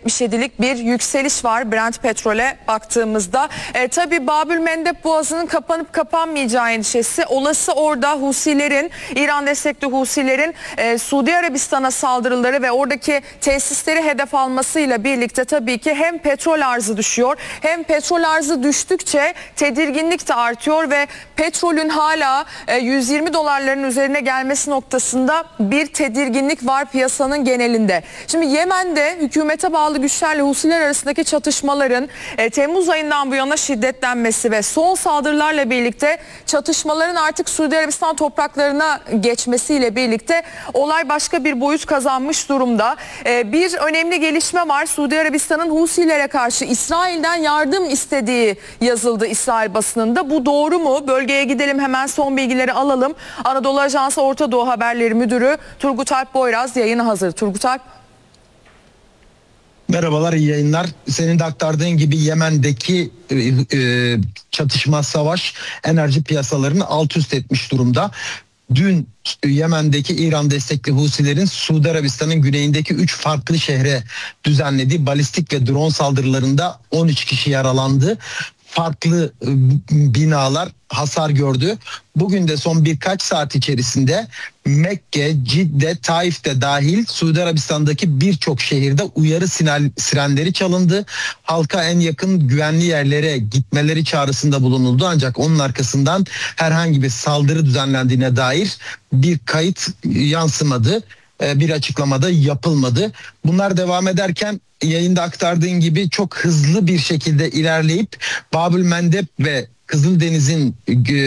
%77'lik bir yükseliş var Brent petrole baktığımızda. Tabii Babülmendeb Boğazı'nın kapanıp kapanmayacağı endişesi, olası orada Husilerin, İran destekli Husilerin Suudi Arabistan'a saldırıları ve oradaki tesisleri hedef almasıyla birlikte tabii ki hem petrol arzı düşüyor, hem petrol arzı düştükçe tedirginlik de artıyor ve petrolün hala 120 dolarların üzerine gelmesi noktasında bir tedirginlik var piyasanın genelinde. Şimdi Yemen'de hükümete bağlı güçlerle Husiler arasındaki çatışmaların Temmuz ayından bu yana şiddetlenmesi ve son saldırılarla birlikte çatışmaların artık Suudi Arabistan topraklarına geçmesiyle birlikte olay başka bir boyut kazanmış durumda. Bir önemli gelişme var. Suudi Arabistan'ın Husilere karşı İsrail'den yardım istediği yazıldı İsrail basınında. Bu doğru mu? Bölgeye gidelim, hemen son bilgileri alalım. Anadolu Ajansı Orta Doğu Haberleri Müdürü Turgut Alp Boyraz yayına hazır. Turgut Alp. Merhabalar, iyi yayınlar. Senin de aktardığın gibi Yemen'deki çatışma, savaş enerji piyasalarını alt üst etmiş durumda. Dün Yemen'deki İran destekli Husilerin Suudi Arabistan'ın güneyindeki 3 farklı şehre düzenlediği balistik ve drone saldırılarında 13 kişi yaralandı. Farklı binalar hasar gördü. Bugün de son birkaç saat içerisinde Mekke, Cidde, Taif'te dahil Suudi Arabistan'daki birçok şehirde uyarı sirenleri çalındı. Halka en yakın güvenli yerlere gitmeleri çağrısında bulunuldu. Ancak onun arkasından herhangi bir saldırı düzenlendiğine dair bir kayıt yansımadı. Bir açıklamada yapılmadı. Bunlar devam ederken yayında aktardığın gibi çok hızlı bir şekilde ilerleyip Babülmendeb ve Kızıldeniz'in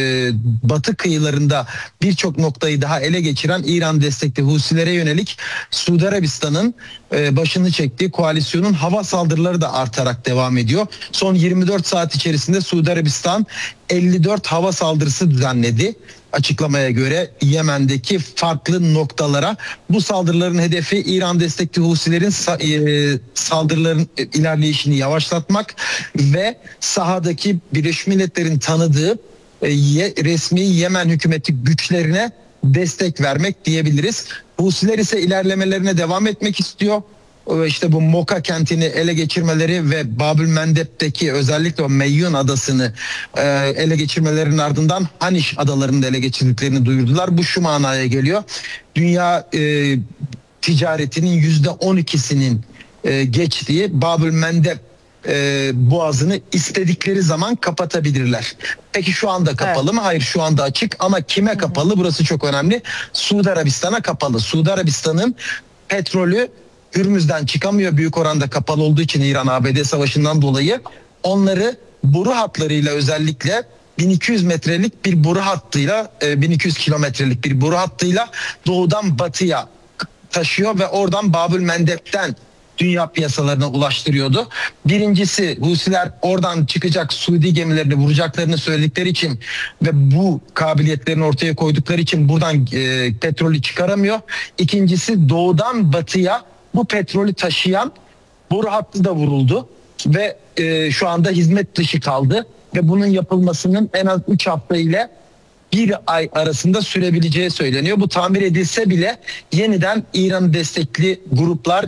batı kıyılarında birçok noktayı daha ele geçiren İran destekli Husilere yönelik Suudi Arabistan'ın başını çektiği koalisyonun hava saldırıları da artarak devam ediyor. Son 24 saat içerisinde Suudi Arabistan 54 hava saldırısı düzenledi. Açıklamaya göre Yemen'deki farklı noktalara. Bu saldırıların hedefi İran destekli Husilerin saldırıların ilerleyişini yavaşlatmak ve sahadaki Birleşmiş Milletler'in tanıdığı resmi Yemen hükümeti güçlerine destek vermek diyebiliriz. Husiler ise ilerlemelerine devam etmek istiyor. İşte bu Moka kentini ele geçirmeleri ve Babülmendeb'deki özellikle o Meyyun adasını ele geçirmelerinin ardından Haniş adalarını da ele geçirdiklerini duyurdular. Bu şu manaya geliyor. Dünya ticaretinin %12'sinin geçtiği Babülmendeb boğazını istedikleri zaman kapatabilirler. Peki şu anda kapalı mı? Hayır, şu anda açık ama kime kapalı? Burası çok önemli. Suudi Arabistan'a kapalı. Suudi Arabistan'ın petrolü Hürmüz'den çıkamıyor, büyük oranda kapalı olduğu için İran-ABD savaşından dolayı. Onları boru hatlarıyla, özellikle 1200 metrelik bir boru hattıyla, 1200 kilometrelik bir boru hattıyla doğudan batıya taşıyor ve oradan Babülmendeb'den dünya piyasalarına ulaştırıyordu. Birincisi, Husiler oradan çıkacak Suudi gemilerini vuracaklarını söyledikleri için ve bu kabiliyetlerini ortaya koydukları için buradan petrolü çıkaramıyor. İkincisi, doğudan batıya bu petrolü taşıyan boru hattı da vuruldu ve şu anda hizmet dışı kaldı ve bunun yapılmasının en az 3 hafta ile 1 ay arasında sürebileceği söyleniyor. Bu tamir edilse bile yeniden İran destekli gruplar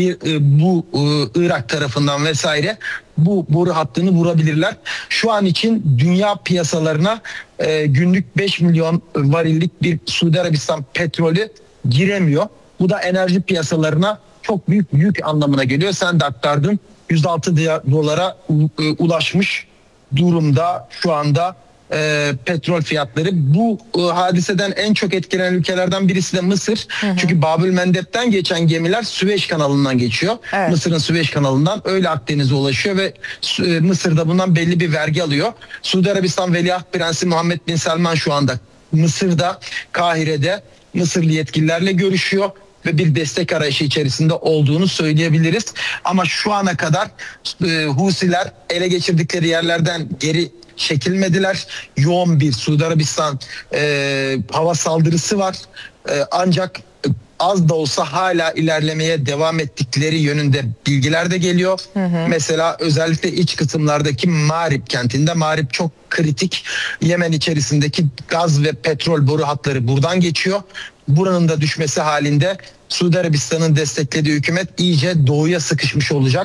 bu Irak tarafından vesaire bu boru hattını vurabilirler. Şu an için dünya piyasalarına günlük 5 milyon varillik bir Suudi Arabistan petrolü giremiyor. Bu da enerji piyasalarına çok büyük yük anlamına geliyor. Sen de aktardın, 106 dolara ulaşmış durumda şu anda petrol fiyatları. Bu hadiseden en çok etkilenen ülkelerden birisi de Mısır. Çünkü Babülmendeb'den geçen gemiler Süveyş kanalından geçiyor. Evet. Mısır'ın Süveyş kanalından öyle Akdeniz'e ulaşıyor ve Mısır'da bundan belli bir vergi alıyor. Suudi Arabistan Veliaht Prensi Muhammed Bin Selman şu anda Mısır'da, Kahire'de Mısırlı yetkililerle görüşüyor ve bir destek arayışı içerisinde olduğunu söyleyebiliriz. Ama şu ana kadar Husiler ele geçirdikleri yerlerden geri çekilmediler. Yoğun bir Suudi Arabistan hava saldırısı var. Ancak az da olsa hala ilerlemeye devam ettikleri yönünde bilgiler de geliyor. Mesela özellikle iç kısımlardaki Marib kentinde, Marib çok kritik. Yemen içerisindeki gaz ve petrol boru hatları buradan geçiyor. Buranın da düşmesi halinde Suudi Arabistan'ın desteklediği hükümet iyice doğuya sıkışmış olacak.